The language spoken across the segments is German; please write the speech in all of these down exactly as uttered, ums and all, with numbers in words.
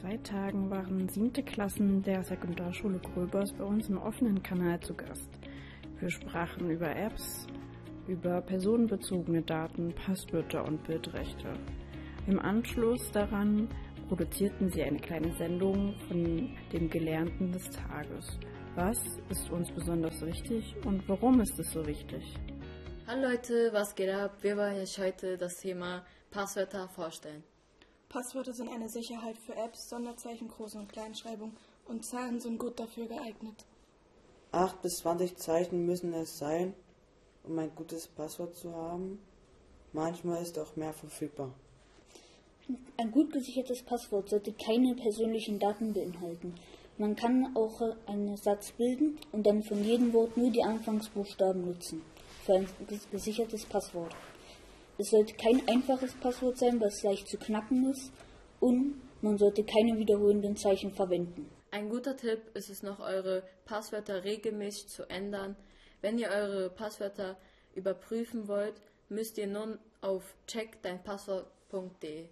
zwei Tagen waren siebte Klassen der Sekundarschule Gröbers bei uns im offenen Kanal zu Gast. Wir sprachen über Apps, über personenbezogene Daten, Passwörter und Bildrechte. Im Anschluss daran produzierten sie eine kleine Sendung von dem Gelernten des Tages. Was ist uns besonders wichtig und warum ist es so wichtig? Hallo Leute, was geht ab? Wir wollen euch heute das Thema Passwörter vorstellen. Passwörter sind eine Sicherheit für Apps, Sonderzeichen, Groß- und Kleinschreibung und Zahlen sind gut dafür geeignet. acht bis zwanzig Zeichen müssen es sein, um ein gutes Passwort zu haben. Manchmal ist auch mehr verfügbar. Ein gut gesichertes Passwort sollte keine persönlichen Daten beinhalten. Man kann auch einen Satz bilden und dann von jedem Wort nur die Anfangsbuchstaben nutzen für ein gesichertes Passwort. Es sollte kein einfaches Passwort sein, das leicht zu knacken ist, und man sollte keine wiederholenden Zeichen verwenden. Ein guter Tipp ist es noch, eure Passwörter regelmäßig zu ändern. Wenn ihr eure Passwörter überprüfen wollt, müsst ihr nun auf check dein passwort punkt de.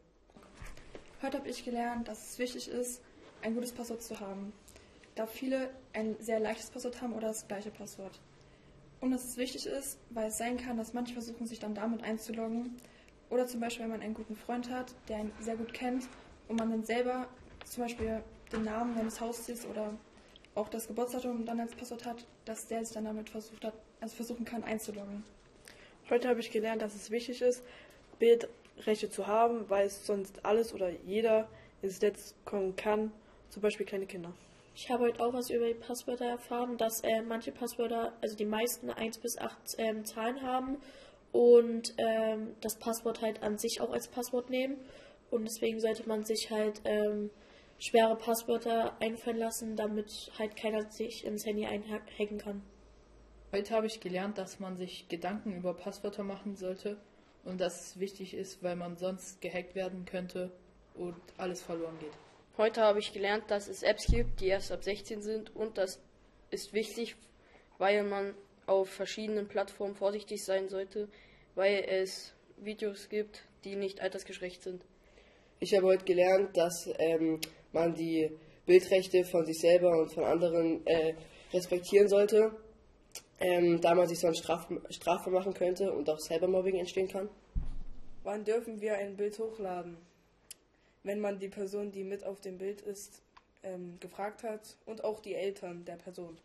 Heute habe ich gelernt, dass es wichtig ist, ein gutes Passwort zu haben, da viele ein sehr leichtes Passwort haben oder das gleiche Passwort. Und dass es wichtig ist, weil es sein kann, dass manche versuchen, sich dann damit einzuloggen. Oder zum Beispiel, wenn man einen guten Freund hat, der einen sehr gut kennt und man dann selber zum Beispiel den Namen seines Haustiers oder auch das Geburtsdatum dann als Passwort hat, dass der sich dann damit versucht hat, also versuchen kann, einzuloggen. Heute habe ich gelernt, dass es wichtig ist, Bildrechte zu haben, weil es sonst alles oder jeder ins Netz kommen kann, zum Beispiel kleine Kinder. Ich habe heute auch was über die Passwörter erfahren, dass äh, manche Passwörter, also die meisten eins bis acht ähm, Zahlen haben und ähm, das Passwort halt an sich auch als Passwort nehmen. Und deswegen sollte man sich halt ähm, schwere Passwörter einfallen lassen, damit halt keiner sich ins Handy einhacken kann. Heute habe ich gelernt, dass man sich Gedanken über Passwörter machen sollte und dass es wichtig ist, weil man sonst gehackt werden könnte und alles verloren geht. Heute habe ich gelernt, dass es Apps gibt, die erst ab sechzehn sind, und das ist wichtig, weil man auf verschiedenen Plattformen vorsichtig sein sollte, weil es Videos gibt, die nicht altersgerecht sind. Ich habe heute gelernt, dass ähm, man die Bildrechte von sich selber und von anderen äh, respektieren sollte, ähm, da man sich sonst straf strafbar machen könnte und auch Cybermobbing entstehen kann. Wann dürfen wir ein Bild hochladen? Wenn man die Person, die mit auf dem Bild ist, ähm, gefragt hat und auch die Eltern der Person.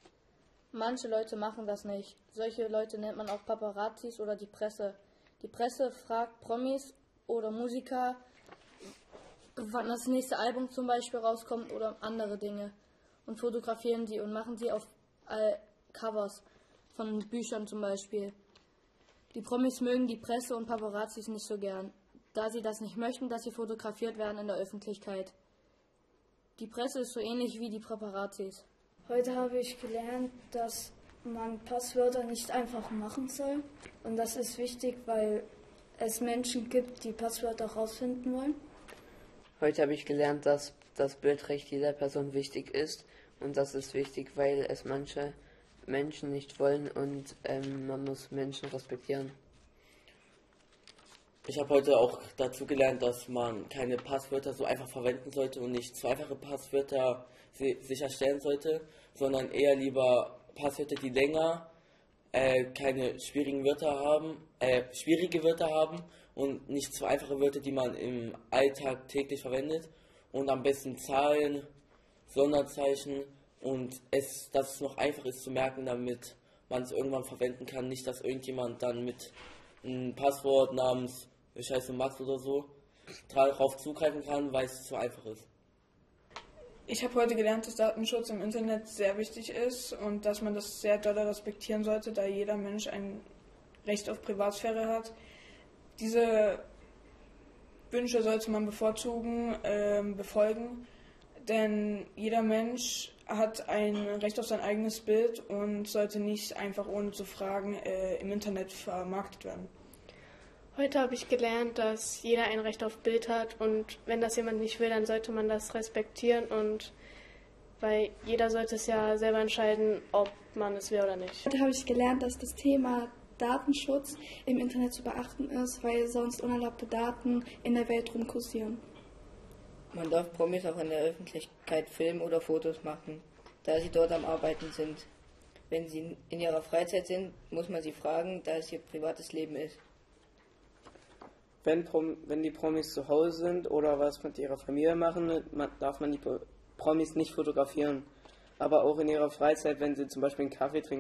Manche Leute machen das nicht. Solche Leute nennt man auch Paparazzis oder die Presse. Die Presse fragt Promis oder Musiker, wann das nächste Album zum Beispiel rauskommt oder andere Dinge, und fotografieren die und machen sie auf äh, Covers von Büchern zum Beispiel. Die Promis mögen die Presse und Paparazzis nicht so gern, da sie das nicht möchten, dass sie fotografiert werden in der Öffentlichkeit. Die Presse ist so ähnlich wie die Paparazzis. Heute habe ich gelernt, dass man Passwörter nicht einfach machen soll. Und das ist wichtig, weil es Menschen gibt, die Passwörter herausfinden wollen. Heute habe ich gelernt, dass das Bildrecht jeder Person wichtig ist. Und das ist wichtig, weil es manche Menschen nicht wollen und ähm, man muss Menschen respektieren. Ich habe heute auch dazu gelernt, dass man keine Passwörter so einfach verwenden sollte und nicht zweifache Passwörter sicherstellen sollte, sondern eher lieber Passwörter, die länger äh, keine schwierigen Wörter haben, äh, schwierige Wörter haben und nicht so einfache Wörter, die man im Alltag täglich verwendet, und am besten Zahlen, Sonderzeichen, und es, dass es noch einfach ist zu merken, damit man es irgendwann verwenden kann, nicht dass irgendjemand dann mit einem Passwort namens ich heiße Max oder so, darauf zugreifen kann, weil es zu einfach ist. Ich habe heute gelernt, dass Datenschutz im Internet sehr wichtig ist und dass man das sehr doll respektieren sollte, da jeder Mensch ein Recht auf Privatsphäre hat. Diese Wünsche sollte man bevorzugen, äh, befolgen, denn jeder Mensch hat ein Recht auf sein eigenes Bild und sollte nicht einfach ohne zu fragen äh, im Internet vermarktet werden. Heute habe ich gelernt, dass jeder ein Recht auf Bild hat, und wenn das jemand nicht will, dann sollte man das respektieren, und weil jeder sollte es ja selber entscheiden, ob man es will oder nicht. Heute habe ich gelernt, dass das Thema Datenschutz im Internet zu beachten ist, weil sonst unerlaubte Daten in der Welt rumkursieren. Man darf Promis auch in der Öffentlichkeit filmen oder Fotos machen, da sie dort am Arbeiten sind. Wenn sie in ihrer Freizeit sind, muss man sie fragen, da es ihr privates Leben ist. Wenn, Prom wenn die Promis zu Hause sind oder was mit ihrer Familie machen, man, darf man die Promis nicht fotografieren. Aber auch in ihrer Freizeit, wenn sie zum Beispiel einen Kaffee trinken